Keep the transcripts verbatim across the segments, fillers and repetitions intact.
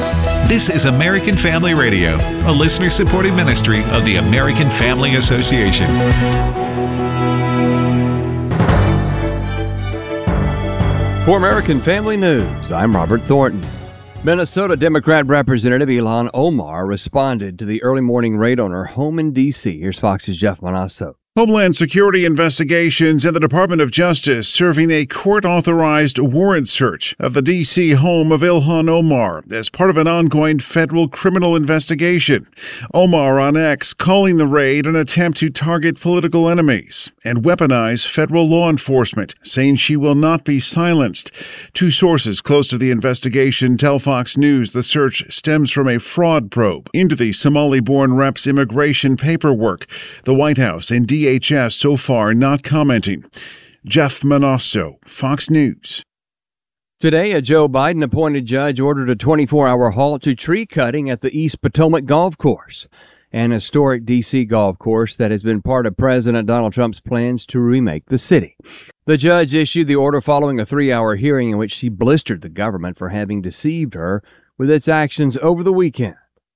This is American Family Radio, a listener-supported ministry of the American Family Association. For American Family News, I'm Robert Thornton. Minnesota Democrat Representative Ilhan Omar responded to the early morning raid on her home in D C. Here's Fox's Jeff Manasso. Homeland Security investigations and the Department of Justice serving a court-authorized warrant search of the D C home of Ilhan Omar as part of an ongoing federal criminal investigation. Omar on X calling the raid an attempt to target political enemies and weaponize federal law enforcement, saying she will not be silenced. Two sources close to the investigation tell Fox News the search stems from a fraud probe into the Somali-born rep's immigration paperwork. The White House and D H S so far not commenting. Jeff Manasso, Fox News. Today, a Joe Biden-appointed judge ordered a twenty-four hour halt to tree cutting at the East Potomac Golf Course, an historic D C golf course that has been part of President Donald Trump's plans to remake the city. The judge issued the order following a three hour hearing in which she blistered the government for having deceived her with its actions over the weekend.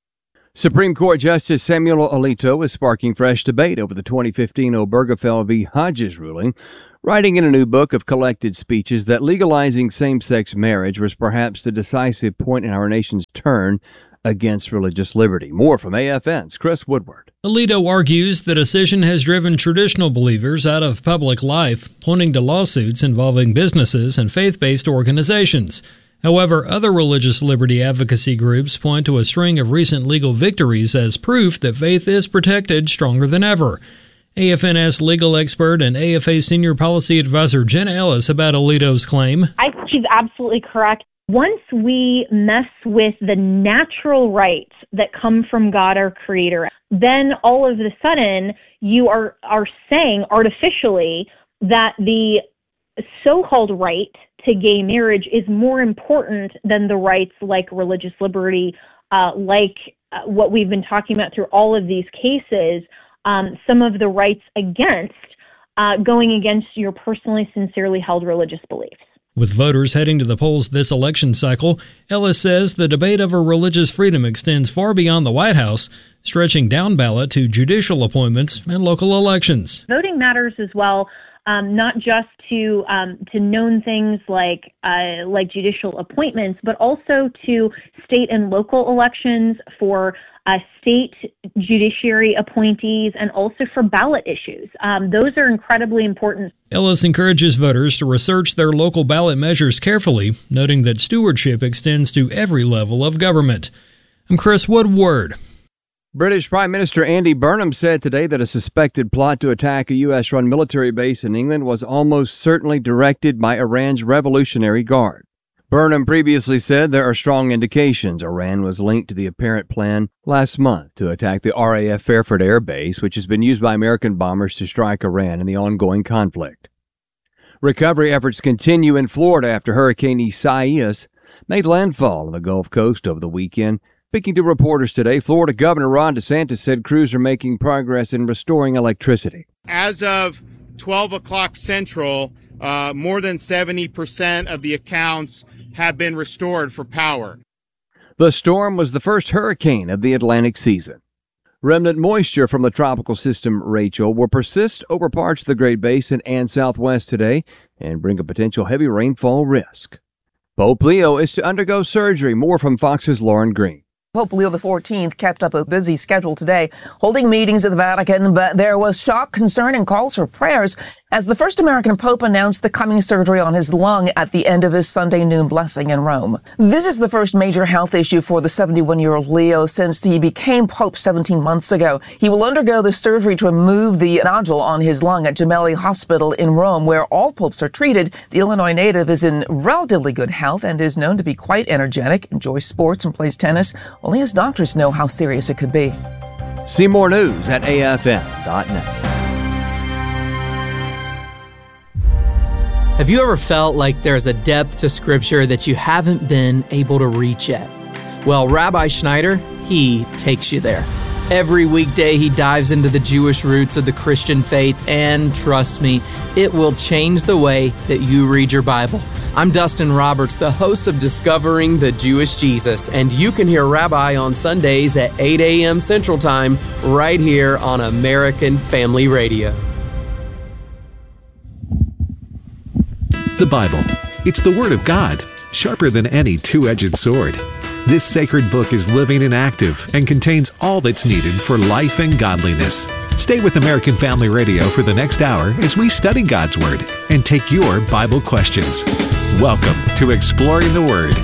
Supreme Court Justice Samuel Alito is sparking fresh debate over the twenty fifteen Obergefell v. Hodges ruling, writing in a new book of collected speeches that legalizing same-sex marriage was perhaps the decisive point in our nation's turn against religious liberty. More from A F N's Chris Woodward. Alito argues the decision has driven traditional believers out of public life, pointing to lawsuits involving businesses and faith-based organizations. However, other religious liberty advocacy groups point to a string of recent legal victories as proof that faith is protected stronger than ever. A F N S legal expert and A F A senior policy advisor Jenna Ellis about Alito's claim. I think she's absolutely correct. Once we mess with the natural rights that come from God, our Creator, then all of a sudden you are, are saying artificially that the so-called right to gay marriage is more important than the rights like religious liberty, uh, like uh, what we've been talking about through all of these cases, um, some of the rights against uh, going against your personally, sincerely held religious beliefs. With voters heading to the polls this election cycle, Ellis says the debate over religious freedom extends far beyond the White House, stretching down ballot to judicial appointments and local elections. Voting matters as well. Um, not just to um, to known things like uh, like judicial appointments, but also to state and local elections, for uh, state judiciary appointees, and also for ballot issues. Um, those are incredibly important. Ellis encourages voters to research their local ballot measures carefully, noting that stewardship extends to every level of government. I'm Chris Woodward. British Prime Minister Andy Burnham said today that a suspected plot to attack a U S-run military base in England was almost certainly directed by Iran's Revolutionary Guard. Burnham previously said there are strong indications Iran was linked to the apparent plan last month to attack the R A F Fairford Air Base, which has been used by American bombers to strike Iran in the ongoing conflict. Recovery efforts continue in Florida after Hurricane Isaias made landfall on the Gulf Coast over the weekend. Speaking to reporters today, Florida Governor Ron DeSantis said crews are making progress in restoring electricity. As of twelve o'clock Central, uh, more than seventy percent of the accounts have been restored for power. The storm was the first hurricane of the Atlantic season. Remnant moisture from the tropical system Rachel will persist over parts of the Great Basin and Southwest today and bring a potential heavy rainfall risk. Pope Leo is to undergo surgery. More from Fox's Lauren Green. Pope Leo the fourteenth kept up a busy schedule today, holding meetings at the Vatican, but there was shock, concern, and calls for prayers as the first American pope announced the coming surgery on his lung at the end of his Sunday noon blessing in Rome. This is the first major health issue for the seventy-one-year-old Leo since he became pope seventeen months ago. He will undergo the surgery to remove the nodule on his lung at Gemelli Hospital in Rome, where all popes are treated. The Illinois native is in relatively good health and is known to be quite energetic, enjoys sports, and plays tennis. Only his doctors know how serious it could be. See more news at A F N dot net. Have you ever felt like there's a depth to Scripture that you haven't been able to reach yet? Well, Rabbi Schneider, he takes you there. Every weekday, he dives into the Jewish roots of the Christian faith, and trust me, it will change the way that you read your Bible. I'm Dustin Roberts, the host of Discovering the Jewish Jesus, and you can hear Rabbi on Sundays at eight a.m. Central Time right here on American Family Radio. The Bible. It's the Word of God, sharper than any two-edged sword. This sacred book is living and active and contains all that's needed for life and godliness. Stay with American Family Radio for the next hour as we study God's Word and take your Bible questions. Welcome to Exploring the Word.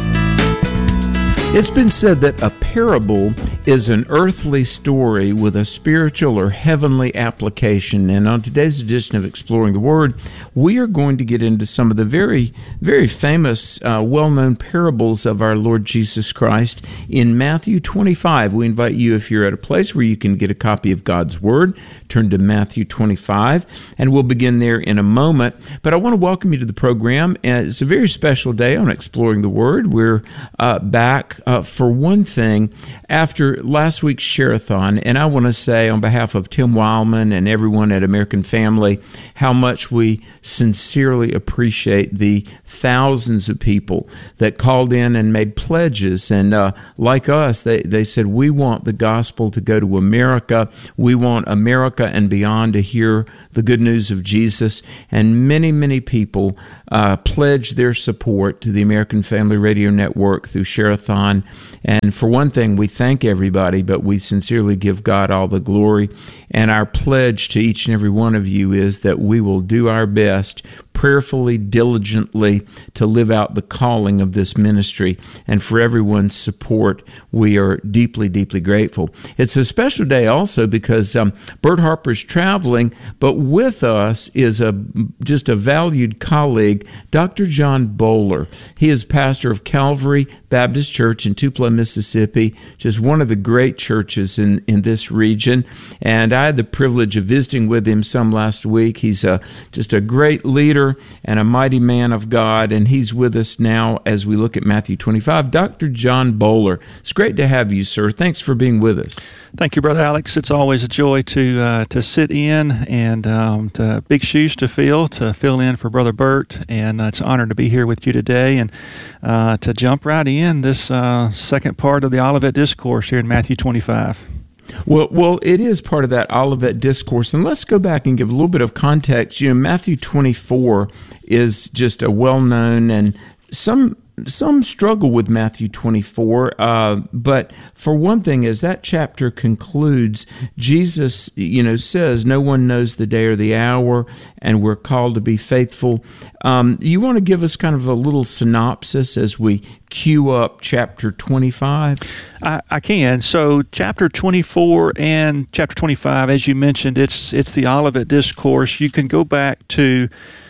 It's been said that a parable is an earthly story with a spiritual or heavenly application. And on today's edition of Exploring the Word, we are going to get into some of the very, very famous, uh, well-known parables of our Lord Jesus Christ in Matthew twenty-five. We invite you, if you're at a place where you can get a copy of God's Word, turn to Matthew twenty-five, and we'll begin there in a moment. But I want to welcome you to the program. And it's a very special day on Exploring the Word. We're uh, back Uh, for one thing, after last week's Share-a-thon, and I want to say on behalf of Tim Wildman and everyone at American Family, how much we sincerely appreciate the thousands of people that called in and made pledges. And uh, like us, they, they said, we want the gospel to go to America. We want America and beyond to hear the good news of Jesus. And many, many people uh, pledged their support to the American Family Radio Network through Share-a-thon. And for one thing, we thank everybody, but we sincerely give God all the glory. And our pledge to each and every one of you is that we will do our best, prayerfully, diligently, to live out the calling of this ministry. And for everyone's support, we are deeply, deeply grateful. It's a special day also because um, Bert Harper's traveling, but with us is a just a valued colleague, Doctor John Bowler. He is pastor of Calvary Baptist Church in Tupelo, Mississippi, just one of the great churches in, in this region. And I had the privilege of visiting with him some last week. He's a, just a great leader and a mighty man of God, and he's with us now as we look at Matthew twenty-five. Doctor John Bowler, it's great to have you, sir. Thanks for being with us. Thank you, Brother Alex. It's always a joy to uh, to sit in and um, to big shoes to fill, to fill in for Brother Bert, and uh, it's an honor to be here with you today and uh, to jump right in this uh, second part of the Olivet Discourse here in Matthew twenty-five. Well, well, it is part of that Olivet Discourse, and let's go back and give a little bit of context. You know, Matthew twenty-four is just a well-known, and some some struggle with Matthew twenty-four, uh, but for one thing, as that chapter concludes, Jesus, you know, says, no one knows the day or the hour, and we're called to be faithful. Um, you want to give us kind of a little synopsis as we cue up chapter twenty-five? I, I can. So chapter twenty-four and chapter twenty-five, as you mentioned, it's it's the Olivet Discourse. You can go back to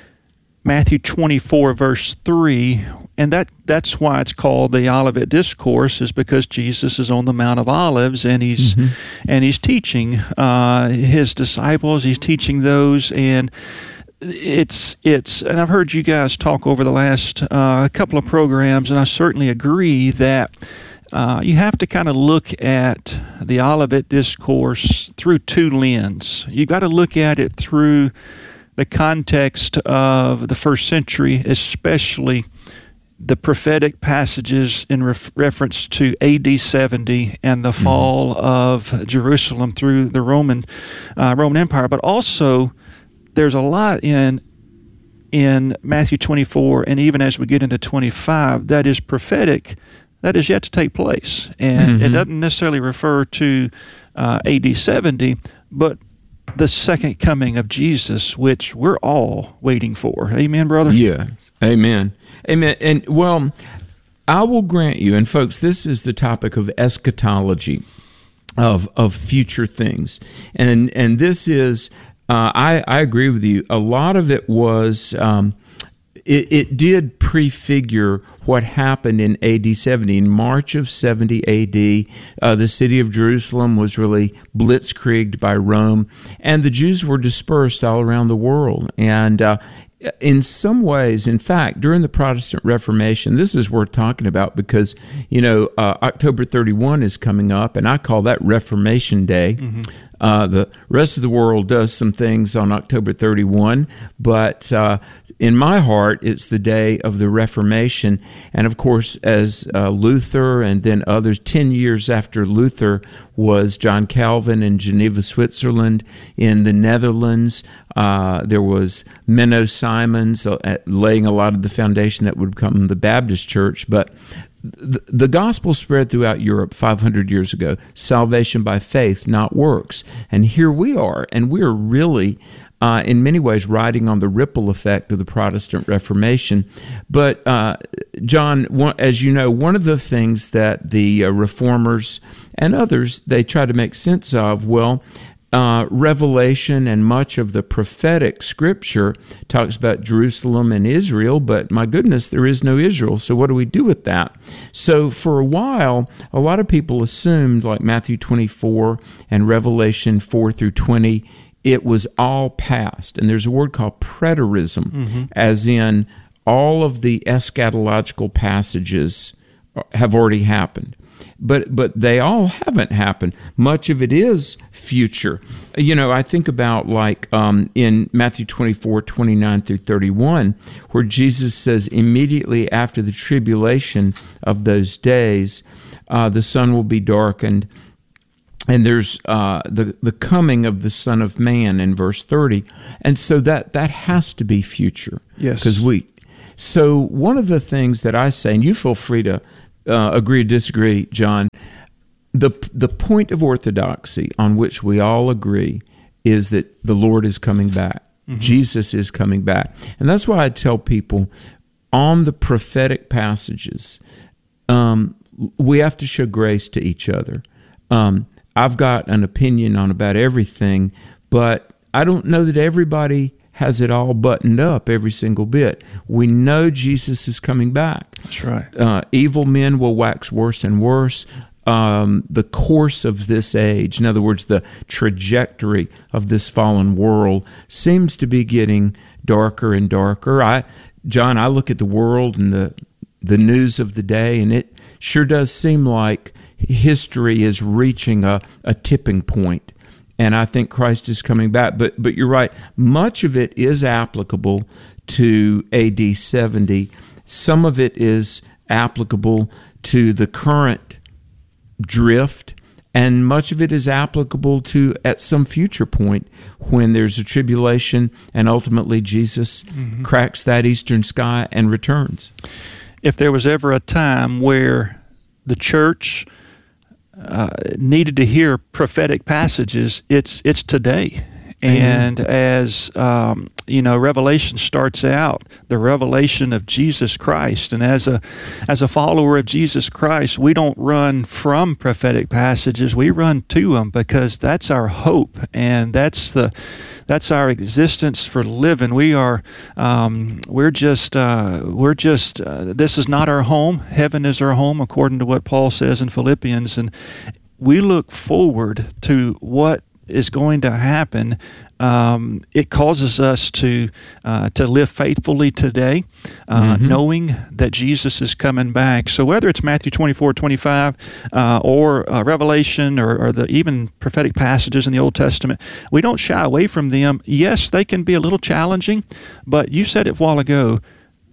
Matthew twenty-four, verse three, and that, that's why it's called the Olivet Discourse, is because Jesus is on the Mount of Olives, and he's mm-hmm. and he's teaching uh, his disciples. He's teaching those, and it's it's. And I've heard you guys talk over the last uh, couple of programs, and I certainly agree that uh, you have to kind of look at the Olivet Discourse through two lenses. You got to look at it through the context of the first century, especially the prophetic passages in ref- reference to A D seventy and the mm-hmm. fall of Jerusalem through the Roman uh, Roman Empire. But also, there's a lot in in Matthew twenty-four, and even as we get into twenty-five, that is prophetic, that is yet to take place. And mm-hmm. it doesn't necessarily refer to uh, A D seventy, but the second coming of Jesus, which we're all waiting for. Amen, brother? Yeah. Amen. Amen. And, well, I will grant you, and folks, this is the topic of eschatology, of of future things. And and this is, uh, I, I agree with you, a lot of it was, um, it, it did prefigure what happened in A D seventy. In March of seventy A D, uh, the city of Jerusalem was really blitzkrieged by Rome, and the Jews were dispersed all around the world. And uh, in some ways, in fact, during the Protestant Reformation, this is worth talking about because, you know, uh, October thirty-first is coming up, and I call that Reformation Day. Mm-hmm. Uh, the rest of the world does some things on October thirty-first, but uh, in my heart, it's the day of the Reformation. And of course, as uh, Luther and then others, ten years after Luther was John Calvin in Geneva, Switzerland. In the Netherlands, uh, there was Menno Simons uh, laying a lot of the foundation that would become the Baptist Church. But the, the gospel spread throughout Europe five hundred years ago. Salvation by faith, not works. And here we are, and we're really Uh, in many ways, riding on the ripple effect of the Protestant Reformation. But, uh, John, one, as you know, one of the things that the uh, reformers and others, they try to make sense of, well, uh, Revelation and much of the prophetic scripture talks about Jerusalem and Israel, but my goodness, there is no Israel, so what do we do with that? So for a while, a lot of people assumed, like Matthew twenty-four and Revelation four through twenty, it was all past. And there's a word called preterism, mm-hmm. as in all of the eschatological passages have already happened. But but they all haven't happened. Much of it is future. You know, I think about like um, in Matthew twenty-four, twenty-nine through thirty-one, where Jesus says immediately after the tribulation of those days, uh, the sun will be darkened, and there's uh, the the coming of the Son of Man in verse thirty, and so that that has to be future. Yes, because we. So one of the things that I say, and you feel free to uh, agree or disagree, John. The the point of orthodoxy on which we all agree is that the Lord is coming back. Mm-hmm. Jesus is coming back, and that's why I tell people on the prophetic passages, um, we have to show grace to each other. Um, I've got an opinion on about everything, but I don't know that everybody has it all buttoned up every single bit. We know Jesus is coming back. That's right. Uh, evil men will wax worse and worse. Um, the course of this age, in other words, the trajectory of this fallen world, seems to be getting darker and darker. I, John, I look at the world and the the news of the day, and it sure does seem like history is reaching a, a tipping point, and I think Christ is coming back. But but you're right, much of it is applicable to A D seventy. Some of it is applicable to the current drift, and much of it is applicable to at some future point when there's a tribulation and ultimately Jesus mm-hmm. cracks that eastern sky and returns. If there was ever a time where the church uh, needed to hear prophetic passages, it's it's today. And mm-hmm. as, um, you know, Revelation starts out, the revelation of Jesus Christ. And as a as a follower of Jesus Christ, we don't run from prophetic passages. We run to them because that's our hope. And that's the that's our existence for living. We are, um, we're just, uh, we're just, uh, this is not our home. Heaven is our home, according to what Paul says in Philippians. And we look forward to what is going to happen. Um, it causes us to uh, to live faithfully today, uh, mm-hmm. knowing that Jesus is coming back. So whether it's Matthew twenty-four, twenty-five, uh, or uh, Revelation, or, or the even prophetic passages in the Old Testament, we don't shy away from them. Yes, they can be a little challenging, but you said it a while ago,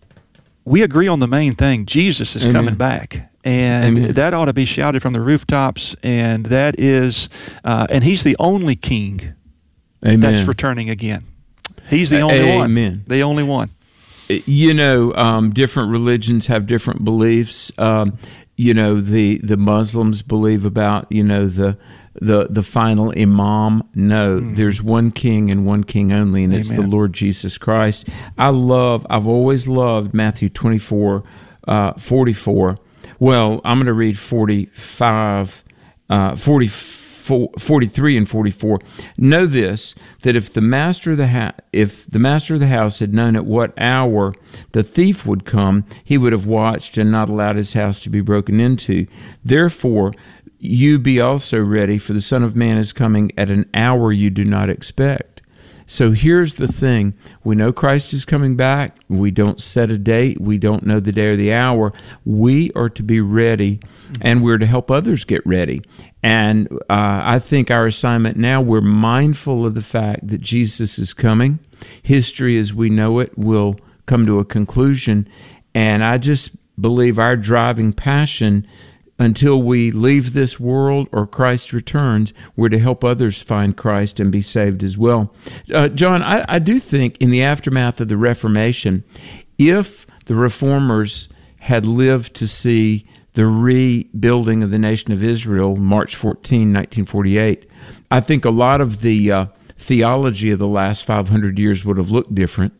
we agree on the main thing. Jesus is Amen. Coming back. And Amen. That ought to be shouted from the rooftops, and that is, uh, and He's the only King Amen. That's returning again. He's the only Amen. one. The only one. You know, um, different religions have different beliefs. Um, you know, the the Muslims believe about, you know, the the the final imam. No, mm. there's one king and one king only, and Amen. It's the Lord Jesus Christ. I love, I've always loved Matthew twenty-four, uh, forty-four. Well, I'm going to read forty-five, uh, forty-four, forty-three and forty-four. Know this, that if the master of the ha- if the master of the house had known at what hour the thief would come, he would have watched and not allowed his house to be broken into. Therefore, you be also ready, for the Son of Man is coming at an hour you do not expect. So here's the thing. We know Christ is coming back. We don't set a date. We don't know the day or the hour. We are to be ready, and we're to help others get ready. And uh, I think our assignment now, we're mindful of the fact that Jesus is coming. History as we know it will come to a conclusion. And I just believe our driving passion until we leave this world or Christ returns, we're to help others find Christ and be saved as well. Uh, John, I, I do think in the aftermath of the Reformation, if the Reformers had lived to see the rebuilding of the nation of Israel, March fourteenth, nineteen forty-eight, I think a lot of the uh, theology of the last five hundred years would have looked different.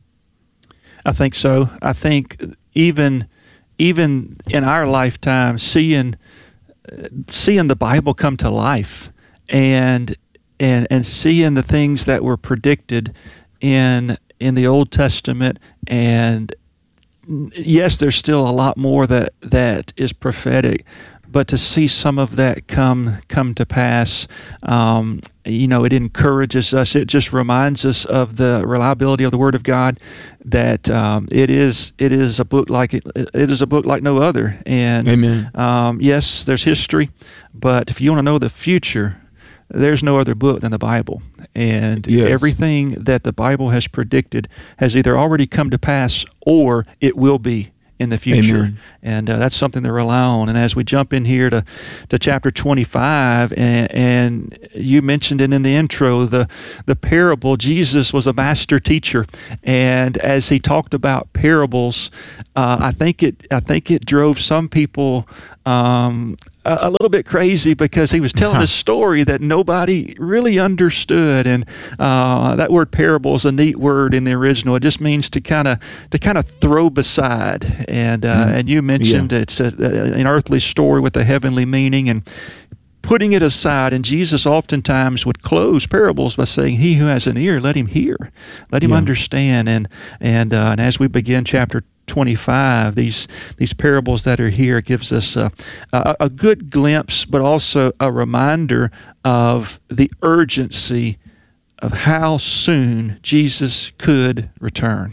I think so. I think even... Even in our lifetime, seeing seeing the Bible come to life, and and and seeing the things that were predicted in in the Old Testament, and yes, there's still a lot more that that is prophetic, but to see some of that come come to pass, um, you know, it encourages us. It just reminds us of the reliability of the Word of God. That um, it is it is a book like it, it is a book like no other. And Amen. Um, yes, there's history, but if you want to know the future, there's no other book than the Bible. And yes. everything that the Bible has predicted has either already come to pass or it will be in the future. Amen. And uh, that's something to rely on. And as we jump in here to, to chapter twenty-five, and, and you mentioned it in the intro, the, the parable, Jesus was a master teacher. And as he talked about parables, uh, I think it I think it drove some people um, a, a little bit crazy, because he was telling this story that nobody really understood. And uh, that word parable is a neat word in the original. It just means to kind of to kind of throw beside. And uh, mm. and you mentioned yeah. it's a, an earthly story with a heavenly meaning, and putting it aside. And Jesus oftentimes would close parables by saying, "He who has an ear, let him hear, let him yeah. understand." And and uh, and as we begin chapter twenty-five, these these parables that are here gives us a, a, a good glimpse, but also a reminder of the urgency of how soon Jesus could return.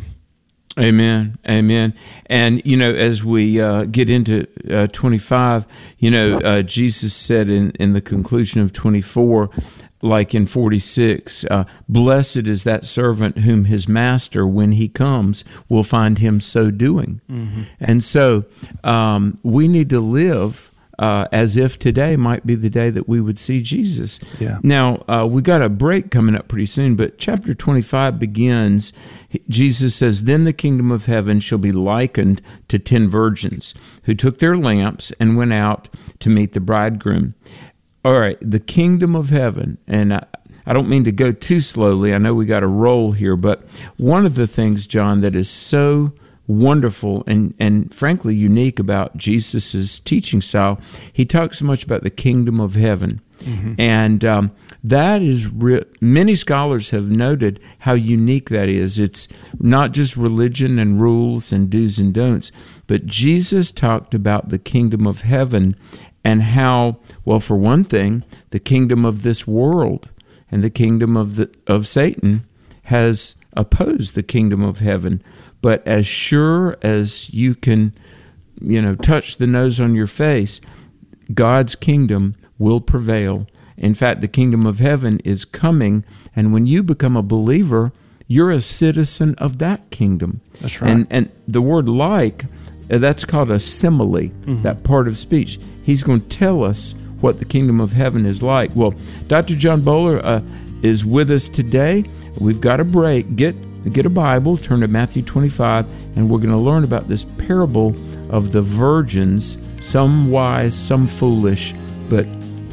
Amen. Amen. And, you know, as we uh, get into uh, twenty-five, you know, uh, Jesus said in, in the conclusion of twenty-four, like in forty-six, uh, blessed is that servant whom his master, when he comes, will find him so doing. Mm-hmm. And so um, we need to live Uh, as if today might be the day that we would see Jesus. Yeah. Now, uh, we got a break coming up pretty soon, but chapter twenty-five begins, Jesus says, "Then the kingdom of heaven shall be likened to ten virgins who took their lamps and went out to meet the bridegroom." All right, the kingdom of heaven, and I, I don't mean to go too slowly. I know we got a roll here, but one of the things, John, that is so wonderful and, and frankly unique about Jesus's teaching style, he talks so much about the kingdom of heaven. Mm-hmm. And um, that is, re- many scholars have noted how unique that is. It's not just religion and rules and do's and don'ts, but Jesus talked about the kingdom of heaven and how, well, for one thing, the kingdom of this world and the kingdom of the of Satan has opposed the kingdom of heaven. But as sure as you can, you know, touch the nose on your face, God's kingdom will prevail. In fact, the kingdom of heaven is coming, and when you become a believer, you're a citizen of that kingdom. That's right. And and the word "like," that's called a simile, mm-hmm. that part of speech. He's going to tell us what the kingdom of heaven is like. Well, Doctor John Bowler uh, is with us today. We've got a break. Get Get a Bible, turn to Matthew twenty-five, and we're going to learn about this parable of the virgins, some wise, some foolish, but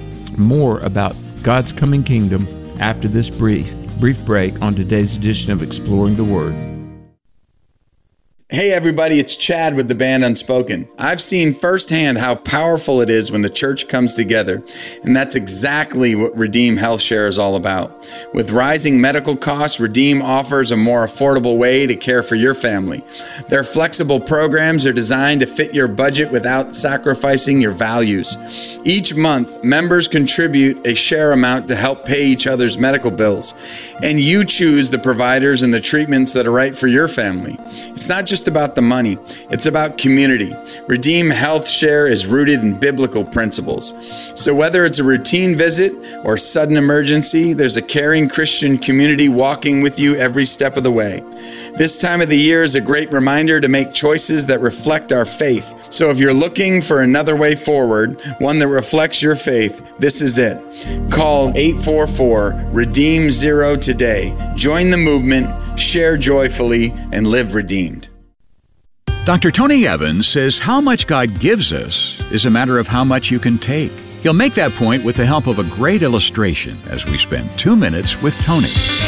more about God's coming kingdom after this brief, brief break on today's edition of Exploring the Word. Hey everybody, it's Chad with the band Unspoken. I've seen firsthand how powerful it is when the church comes together, and that's exactly what Redeem Health Share is all about. With rising medical costs, Redeem offers a more affordable way to care for your family. Their flexible programs are designed to fit your budget without sacrificing your values. Each month, members contribute a share amount to help pay each other's medical bills, and you choose the providers and the treatments that are right for your family. It's not just about the money, it's about community. Redeem Health Share is rooted in biblical principles. So whether it's a routine visit or sudden emergency, there's a caring Christian community walking with you every step of the way. This time of the year is a great reminder to make choices that reflect our faith. So if you're looking for another way forward, one that reflects your faith, this is it. Call eight four four, redeem zero today. Join the movement, share joyfully, and live redeemed. Doctor Tony Evans says how much God gives us is a matter of how much you can take. He'll make that point with the help of a great illustration as we spend two minutes with Tony.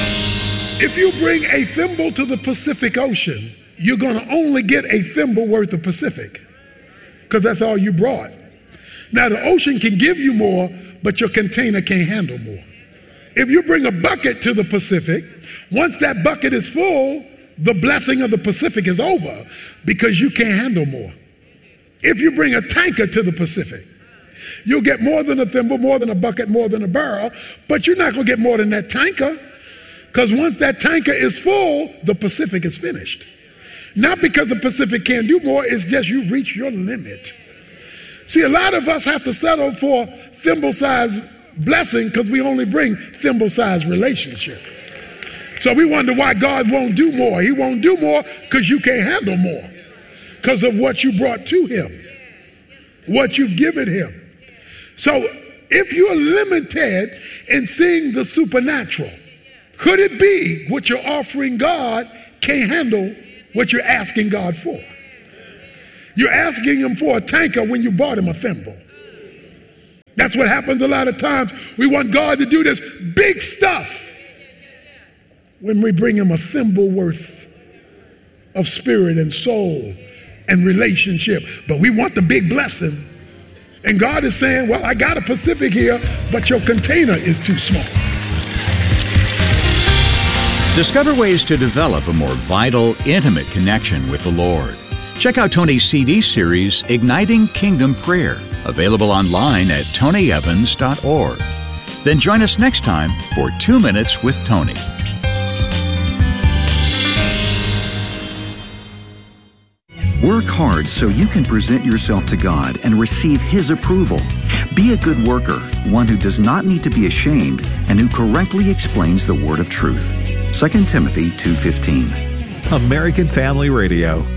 If you bring a thimble to the Pacific Ocean, you're going to only get a thimble worth of Pacific because that's all you brought. Now, the ocean can give you more, but your container can't handle more. If you bring a bucket to the Pacific, once that bucket is full, the blessing of the Pacific is over because you can't handle more. If you bring a tanker to the Pacific, you'll get more than a thimble, more than a bucket, more than a barrel, but you're not going to get more than that tanker because once that tanker is full, the Pacific is finished. Not because the Pacific can't do more, it's just you've reached your limit. See, a lot of us have to settle for thimble-sized blessing because we only bring thimble-sized relationship. So we wonder why God won't do more. He won't do more because you can't handle more because of what you brought to him, what you've given him. So if you're limited in seeing the supernatural, could it be what you're offering God can't handle what you're asking God for? You're asking him for a tanker when you bought him a thimble. That's what happens a lot of times. We want God to do this big stuff when we bring him a thimble worth of spirit and soul and relationship. But we want the big blessing. And God is saying, well, I got a Pacific here, but your container is too small. Discover ways to develop a more vital, intimate connection with the Lord. Check out Tony's C D series, Igniting Kingdom Prayer, available online at tony evans dot org. Then join us next time for Two Minutes with Tony. Work hard so you can present yourself to God and receive His approval. Be a good worker, one who does not need to be ashamed and who correctly explains the word of truth. Second Timothy two fifteen. American Family Radio.